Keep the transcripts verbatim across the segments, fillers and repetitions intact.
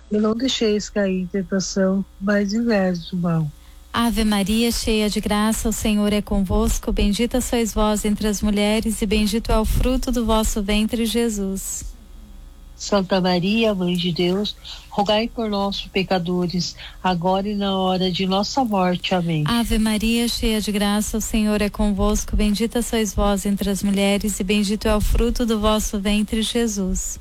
Eu não deixeis cair em tentação, mas livrai-nos do mal. Ave Maria, cheia de graça, o Senhor é convosco. Bendita sois vós entre as mulheres e bendito é o fruto do vosso ventre, Jesus. Santa Maria, Mãe de Deus, rogai por nós, pecadores, agora e na hora de nossa morte. Amém. Ave Maria, cheia de graça, o Senhor é convosco. Bendita sois vós entre as mulheres e bendito é o fruto do vosso ventre, Jesus.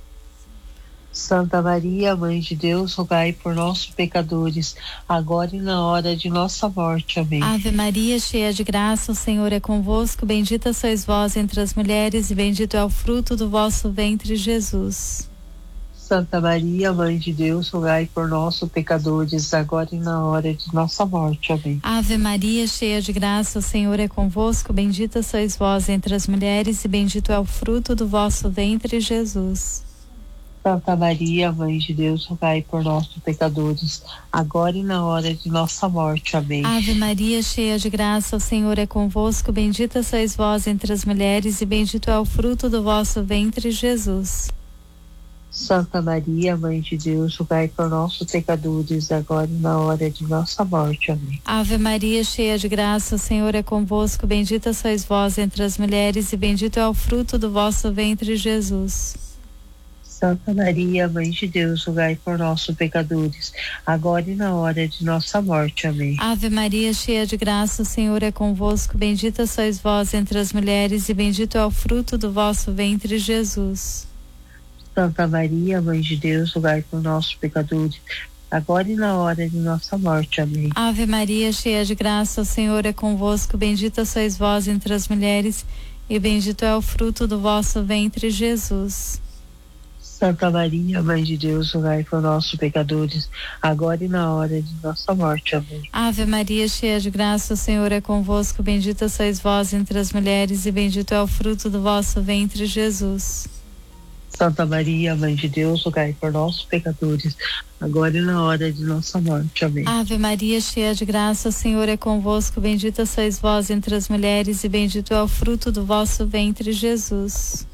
Santa Maria, Mãe de Deus, rogai por nós, pecadores, agora e na hora de nossa morte. Amém. Ave Maria, cheia de graça, o Senhor é convosco. Bendita sois vós entre as mulheres e bendito é o fruto do vosso ventre, Jesus. Santa Maria, Mãe de Deus, rogai por nós, pecadores, agora e na hora de nossa morte. Amém. Ave Maria, cheia de graça, o Senhor é convosco. Bendita sois vós entre as mulheres e bendito é o fruto do vosso ventre, Jesus. Santa Maria, Mãe de Deus, rogai por nós, pecadores, agora e na hora de nossa morte. Amém. Ave Maria, cheia de graça, o Senhor é convosco. Bendita sois vós entre as mulheres e bendito é o fruto do vosso ventre, Jesus. Santa Maria, Mãe de Deus, rogai por nós, pecadores, agora e na hora de nossa morte. Amém. Ave Maria, cheia de graça, o Senhor é convosco. Bendita sois vós entre as mulheres e bendito é o fruto do vosso ventre, Jesus. Santa Maria, Mãe de Deus, rogai por nós, pecadores, agora e na hora de nossa morte. Amém. Ave Maria, cheia de graça, o Senhor é convosco. Bendita sois vós entre as mulheres e bendito é o fruto do vosso ventre, Jesus. Santa Maria, Mãe de Deus, rogai por nós, pecadores, agora e na hora de nossa morte. Amém. Ave Maria, cheia de graça, o Senhor é convosco. Bendita sois vós entre as mulheres e bendito é o fruto do vosso ventre, Jesus. Santa Maria, Mãe de Deus, rogai por nós, pecadores, agora e na hora de nossa morte. Amém. Ave Maria, cheia de graça, o Senhor é convosco. Bendita sois vós entre as mulheres e bendito é o fruto do vosso ventre, Jesus. Santa Maria, Mãe de Deus, rogai por nós, pecadores, agora e na hora de nossa morte. Amém. Ave Maria, cheia de graça, o Senhor é convosco. Bendita sois vós entre as mulheres e bendito é o fruto do vosso ventre, Jesus.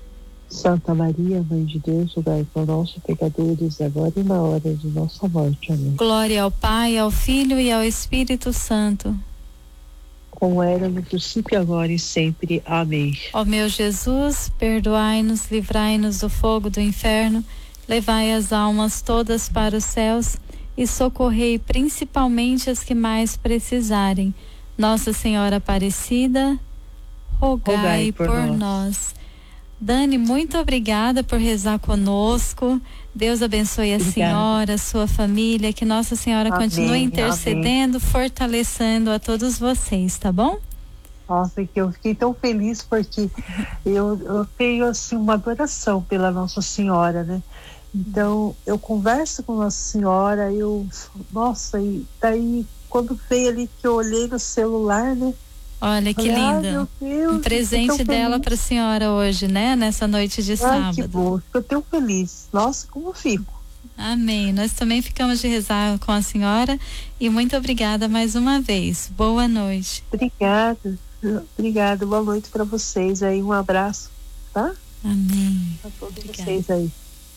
Santa Maria, Mãe de Deus, rogai por nós, pecadores, agora e na hora de nossa morte. Amém. Glória ao Pai, ao Filho e ao Espírito Santo, como era no princípio, agora e sempre. Amém. Ó meu Jesus, perdoai-nos, livrai-nos do fogo do inferno, levai as almas todas para os céus e socorrei principalmente as que mais precisarem. Nossa Senhora Aparecida, rogai, rogai por, por nós. nós. Dani, muito obrigada por rezar conosco. Deus abençoe a Obrigada. senhora, a sua família, que Nossa Senhora amém, continue intercedendo, amém. fortalecendo a todos vocês, tá bom? Nossa, que eu fiquei tão feliz porque eu, eu tenho assim uma adoração pela Nossa Senhora, né? Então, eu converso com Nossa Senhora, eu, nossa, e daí quando veio ali que eu olhei no celular, né? Olha que linda, um presente dela para a senhora hoje, né? Nessa noite de sábado. Ai, que bom, fico tão feliz. Nossa, como eu fico. Amém. Nós também ficamos de rezar com a senhora e muito obrigada mais uma vez. Boa noite. Obrigada, obrigada. Boa noite para vocês aí. Um abraço, tá? Amém. Para todos obrigada. vocês aí.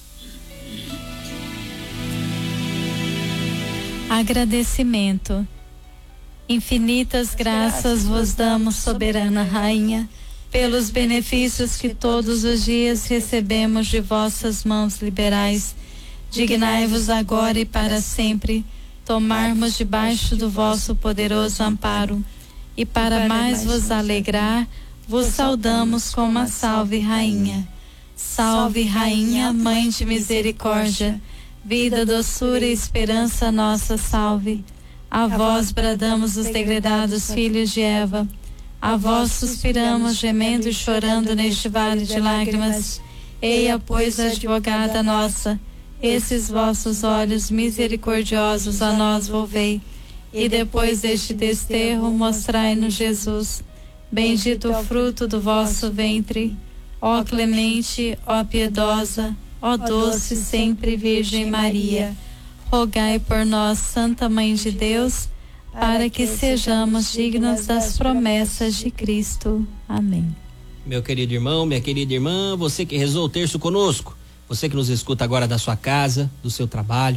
Agradecimento. Infinitas graças vos damos, soberana Rainha, pelos benefícios que todos os dias recebemos de vossas mãos liberais. Dignai-vos agora e para sempre tomarmos debaixo do vosso poderoso amparo, e para mais vos alegrar, vos saudamos com uma salve, Rainha. Salve, Rainha, Mãe de misericórdia, vida, doçura e esperança nossa, salve. A vós bradamos os degredados filhos de Eva, a vós suspiramos, gemendo e chorando neste vale de lágrimas. Eia, pois, advogada nossa, esses vossos olhos misericordiosos a nós volvei, e depois deste desterro mostrai-nos Jesus, bendito o fruto do vosso ventre. Ó clemente, ó piedosa, ó doce sempre Virgem Maria, rogai por nós, Santa Mãe de Deus, para que sejamos dignos das promessas de Cristo. Amém. Meu querido irmão, minha querida irmã, você que rezou o terço conosco, você que nos escuta agora da sua casa, do seu trabalho,